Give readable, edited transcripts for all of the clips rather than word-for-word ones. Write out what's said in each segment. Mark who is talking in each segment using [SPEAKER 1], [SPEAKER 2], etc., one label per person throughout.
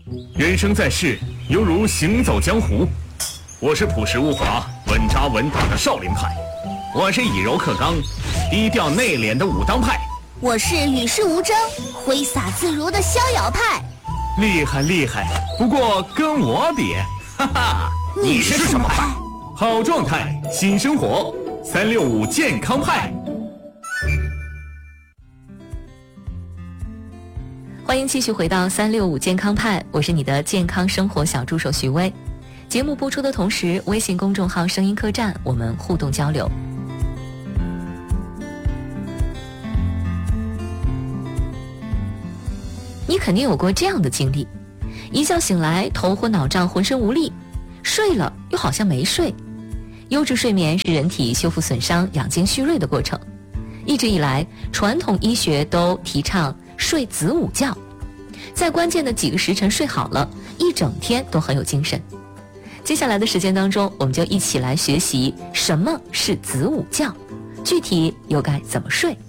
[SPEAKER 1] 人生在世，犹如行走江湖。我是朴实无华、稳扎稳打的少林派，我是以柔克刚、低调内敛的武当派，
[SPEAKER 2] 我是与世无争、挥洒自如的逍遥派。
[SPEAKER 1] 厉害厉害，不过跟我比，哈哈，
[SPEAKER 2] 你是什么派？
[SPEAKER 1] 好状态，新生活，365健康派。
[SPEAKER 3] 欢迎继续回到365健康派，我是你的健康生活小助手徐薇。节目播出的同时，微信公众号声音客栈我们互动交流。你肯定有过这样的经历，一觉醒来头昏脑胀，浑身无力，睡了又好像没睡。优质睡眠是人体修复损伤、养精蓄锐的过程。一直以来，传统医学都提倡睡子午觉，在关键的几个时辰睡好了，一整天都很有精神。接下来的时间当中，我们就一起来学习什么是子午觉，具体又该怎么睡。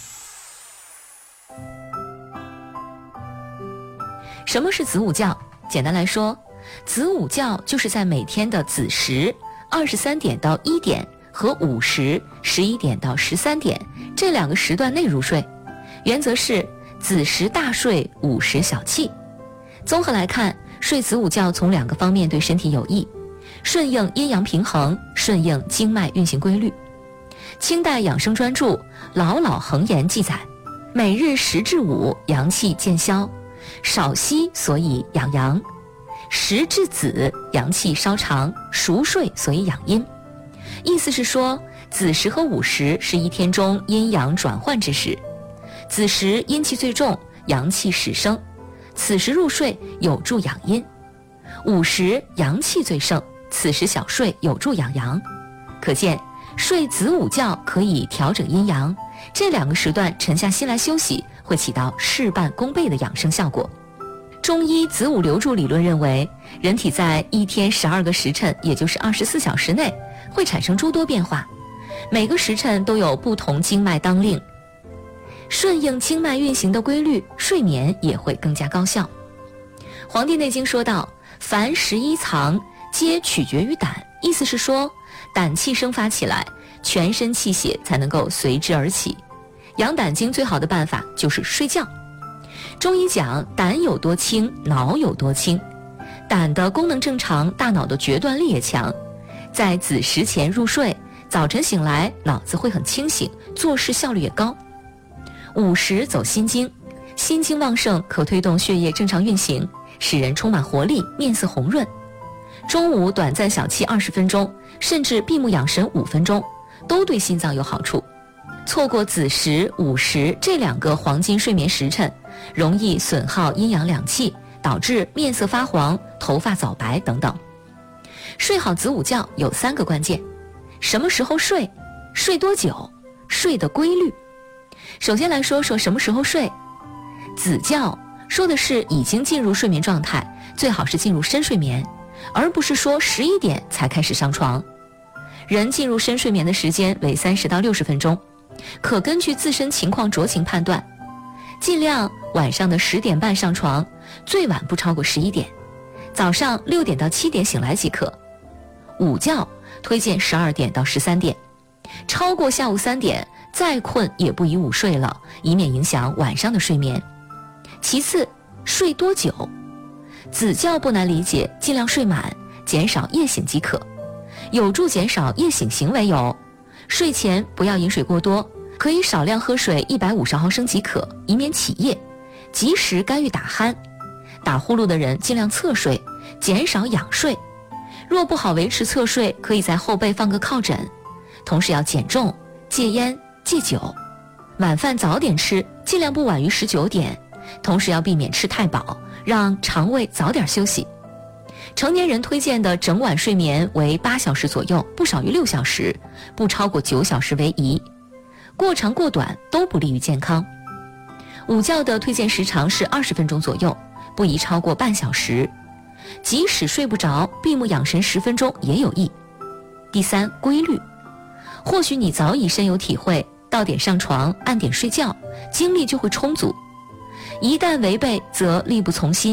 [SPEAKER 3] 什么是子午觉？简单来说，子午觉就是在每天的子时23点到1点和午时11点到13点这2个时段内入睡，原则是子时大睡，午时小憩。综合来看，睡子午觉从2个方面对身体有益，顺应阴阳平衡，顺应经脉运行规律。清代养生专著《老老恒言》记载，每日10至5，阳气渐消，少息所以养阳；10至子，阳气稍长，熟睡所以养阴。意思是说，子时和午时是一天中阴阳转换之时，子时阴气最重，阳气始生，此时入睡有助养阴；午时阳气最盛，此时小睡有助养阳。可见睡子午觉可以调整阴阳，这2个时段沉下心来休息，会起到事半功倍的养生效果。中医子午流注理论认为，人体在一天12个时辰，也就是24小时内，会产生诸多变化，每个时辰都有不同经脉当令，顺应经脉运行的规律，睡眠也会更加高效。《黄帝内经》说道，凡11藏皆取决于胆，意思是说，胆气生发起来，全身气血才能够随之而起。养胆经最好的办法就是睡觉。中医讲，胆有多轻，脑有多轻。胆的功能正常，大脑的决断力也强。在子时前入睡，早晨醒来脑子会很清醒，做事效率也高。午时走心经，心经旺盛，可推动血液正常运行，使人充满活力，面色红润。中午短暂小憩20分钟，甚至闭目养神5分钟，都对心脏有好处。错过子时、午时这2个黄金睡眠时辰，容易损耗阴阳两气，导致面色发黄、头发早白等等。睡好子午觉有3个关键：什么时候睡，睡多久，睡的规律。首先来说说什么时候睡。子觉说的是已经进入睡眠状态，最好是进入深睡眠，而不是说11点才开始上床。人进入深睡眠的时间为30到60分钟，可根据自身情况酌情判断，尽量晚上的10点半上床，最晚不超过11点，早上6点到7点醒来即可。午觉推荐12点到13点，超过下午3点再困也不宜午睡了，以免影响晚上的睡眠。其次，睡多久？子觉不难理解，尽量睡满，减少夜醒即可。有助减少夜醒行为有：睡前不要饮水过多，可以少量喝水150毫升即可，以免起夜，及时干预打鼾。打呼噜的人尽量侧睡，减少仰睡。若不好维持侧睡，可以在后背放个靠枕。同时要减重、戒烟、戒酒。晚饭早点吃，尽量不晚于19点，同时要避免吃太饱，让肠胃早点休息。成年人推荐的整晚睡眠为8小时左右，不少于6小时，不超过9小时为宜。过长过短都不利于健康。午觉的推荐时长是20分钟左右，不宜超过半小时。即使睡不着，闭目养神10分钟也有益。第3，规律。或许你早已深有体会，到点上床，按点睡觉，精力就会充足。一旦违背，则力不从心。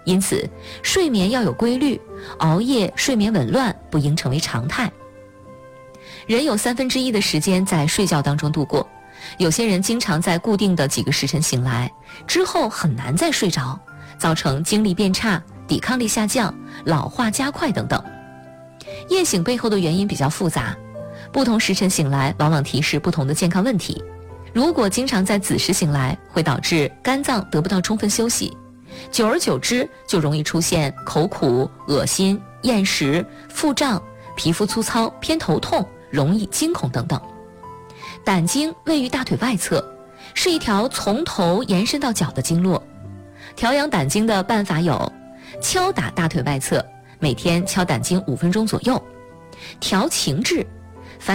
[SPEAKER 3] 因此睡眠要有规律，熬夜睡眠紊乱不应成为常态。人有1/3的时间在睡觉当中度过，有些人经常在固定的几个时辰醒来，之后很难再睡着，造成精力变差、抵抗力下降、老化加快等等。夜醒背后的原因比较复杂，不同时辰醒来往往提示不同的健康问题。如果经常在子时醒来，会导致肝脏得不到充分休息，久而久之就容易出现口苦、恶心、厌食、腹胀、皮肤粗糙、偏头痛、容易惊恐等等。胆经位于大腿外侧，是一条从头延伸到脚的经络。调养胆经的办法有：敲打大腿外侧，每天敲胆经5分钟左右；调情志，